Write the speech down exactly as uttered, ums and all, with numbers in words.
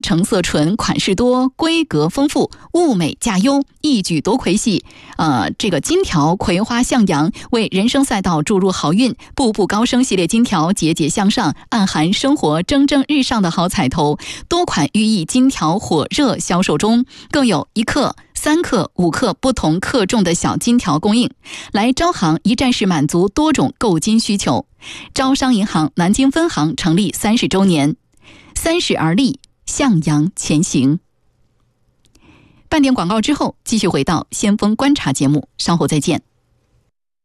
成色纯，款式多，规格丰富，物美价优，一举夺魁系。呃，这个金条葵花向阳，为人生赛道注入好运。步步高升系列金条节节向上，暗含生活蒸蒸日上的好彩头。多款寓意金条火热销售中，更有一克、三克、五克不同克重的小金条供应。来招行一站式满足多种购金需求。招商银行南京分行成立三十周年，三十而立，向阳前行。半点广告之后，继续回到先锋观察节目，稍后再见。